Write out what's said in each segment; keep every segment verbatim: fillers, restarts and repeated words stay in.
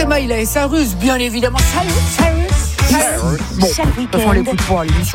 Maïla et Cyrus, bien évidemment. Cyrus, Cyrus. Bon, on l'écoute pas à l'émission.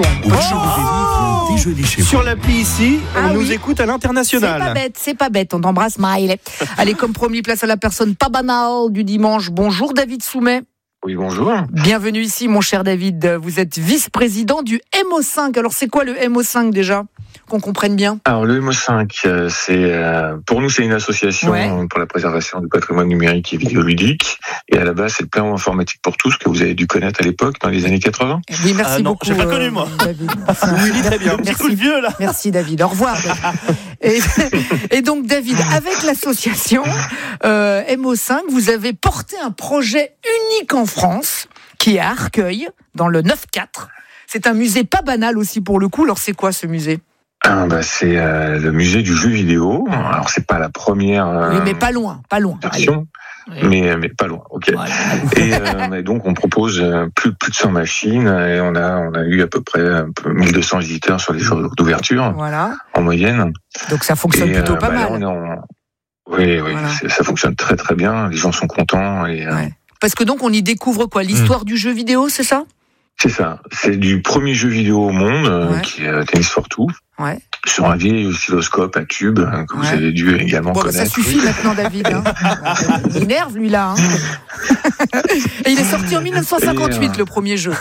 Oh oh Sur l'appli ici, on ah nous oui. écoute à l'international. C'est pas bête, c'est pas bête. On t'embrasse, Maïla. Allez, comme promis, place à la personne pas banale du dimanche. Bonjour, David Soumet. Oui, bonjour. Bienvenue ici, mon cher David. Vous êtes vice-président du M O cinq. Alors, c'est quoi le M O cinq déjà ? Qu'on comprenne bien. Alors, le M O cinq, c'est, euh, pour nous, c'est une association ouais. pour la préservation du patrimoine numérique et vidéoludique. Et à la base, c'est le plan informatique pour tous que vous avez dû connaître à l'époque, dans les années quatre-vingts. Oui, merci ah non, beaucoup. J'ai pas connu, moi. Euh, David. Oui, très bien. Merci. Coup de vieux, là. Merci, David. Au revoir. et, et donc, David, avec l'association euh, M O cinq, vous avez porté un projet unique en France, qui est à Arcueil, dans le neuf quatre. C'est un musée pas banal aussi pour le coup. Alors, c'est quoi ce musée ? Ah bah c'est euh, le musée du jeu vidéo. Alors c'est pas la première. Euh, oui, mais pas loin, pas loin. Version, mais mais pas loin. Ok. Voilà. Et, euh, et donc on propose plus plus de cent machines et on a on a eu à peu près mille deux cents visiteurs sur les jours d'ouverture. Voilà. En moyenne. Donc ça fonctionne et, plutôt euh, pas bah, mal. Là, on est en... Oui, oui, voilà. Ça fonctionne très très bien. Les gens sont contents et. Ouais. Parce que donc on y découvre quoi, l'histoire mmh. du jeu vidéo, c'est ça ? C'est ça. C'est du premier jeu vidéo au monde, ouais. qui est euh, Tennis for Two. Ouais. Sur un vieil oscilloscope à tube, hein, que ouais. vous avez dû également bon, connaître. Bah ça suffit maintenant, David. Hein. Il énerve, lui, là. Hein. Et il est sorti en dix-neuf cent cinquante-huit, et, euh... le premier jeu.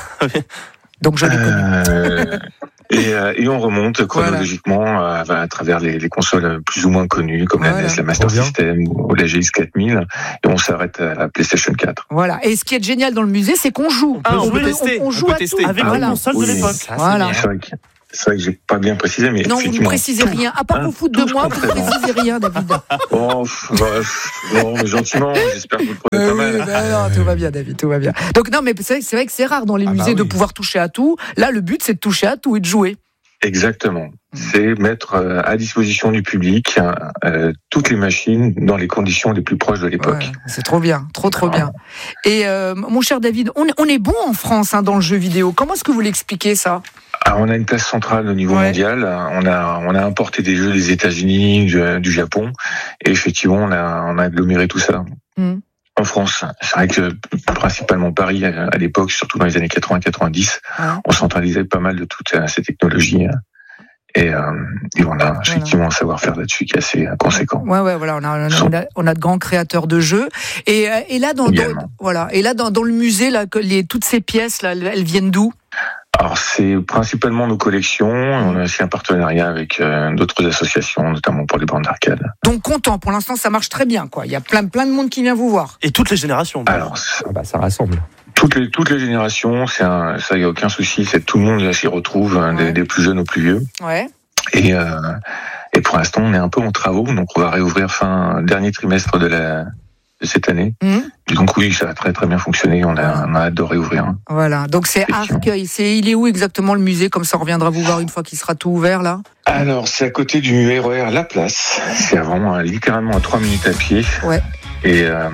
Donc je l'ai connu. Euh... Et, euh, et on remonte chronologiquement voilà. à, à travers les, les consoles plus ou moins connues, comme voilà. la N E S, la Master System ou la G X quatre mille, et on s'arrête à la PlayStation quatre. Voilà. Et ce qui est génial dans le musée, c'est qu'on joue. Ah, on, on, peut on, tester. on joue on peut à tester. tout. Avec ah, les voilà. consoles oui. de l'époque. Ça, voilà. C'est vrai que c'est vrai que j'ai pas bien précisé, mais non, vous ne précisez rien. À part hein, vous foutre de moi, vous ne précisez rien, David. Bon, bah, bon, mais gentiment, j'espère que vous le prenez euh, pas oui, mal. Bah, non, tout va bien, David, tout va bien. Donc non, mais c'est vrai, c'est vrai que c'est rare dans les ah, musées bah, oui. de pouvoir toucher à tout. Là, le but, c'est de toucher à tout et de jouer. Exactement. C'est mettre à disposition du public euh, toutes les machines dans les conditions les plus proches de l'époque. Ouais, c'est trop bien, trop trop bien. Et euh, mon cher David, on, on est bon en France hein, dans le jeu vidéo. Comment est-ce que vous l'expliquez ça ? Alors, on a une place centrale au niveau ouais. mondial. On a on a importé des jeux des États-Unis, du, du Japon, et effectivement on a on a aggloméré tout ça. Mmh. En France, c'est vrai que principalement Paris, à l'époque, surtout dans les années quatre-vingts quatre-vingt-dix, ouais. on centralisait pas mal de toutes ces technologies. Et, euh, et on a effectivement voilà. un savoir-faire là-dessus qui est assez conséquent. Ouais, ouais, voilà, on a, on a, on a de grands créateurs de jeux. Et, et là, dans, dans voilà, et là, dans, dans le musée, là, les, toutes ces pièces, là, elles viennent d'où ? Alors, c'est principalement nos collections. On a aussi un partenariat avec euh, d'autres associations, notamment pour les bandes d'arcade. Donc, content. Pour l'instant, ça marche très bien, quoi. Il y a plein, plein de monde qui vient vous voir. Et toutes les générations. Alors, ah bah, ça rassemble. Toutes les, toutes les générations, c'est un, ça, il n'y a aucun souci. C'est tout le monde s'y retrouve, ouais. des, des plus jeunes aux plus vieux. Ouais. Et, euh, et pour l'instant, on est un peu en travaux. Donc, on va réouvrir fin dernier trimestre de la, de cette année. Mmh. Et donc oui, ça a très très bien fonctionné. On a, on a hâte de réouvrir. Hein. Voilà. Donc c'est Arcueil. C'est, il est où exactement le musée ? Comme ça, on reviendra vous voir une fois qu'il sera tout ouvert là. Alors c'est à côté du R E R La Place. C'est vraiment littéralement à trois minutes à pied. Ouais. Et euh,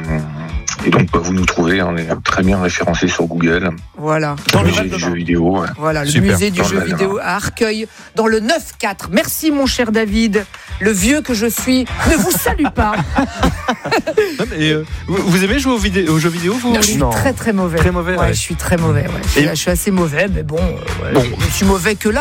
Et donc, bah, vous nous trouvez, on est très bien référencé sur Google. Voilà. Dans le musée du jeu vidéo. Ouais. Voilà, le Super. musée du dans jeu vidéo à Arcueil, dans le neuf quatre. Merci, mon cher David. Le vieux que je suis ne vous salue pas. Non, mais, euh, vous, vous aimez jouer aux, vidé- aux jeux vidéo vous? Non, je suis non. très très mauvais. Très mauvais. Ouais, Ouais. je suis très mauvais. Ouais. Je, suis, je suis assez mauvais, mais bon, euh, ouais, bon. Je suis mauvais que là.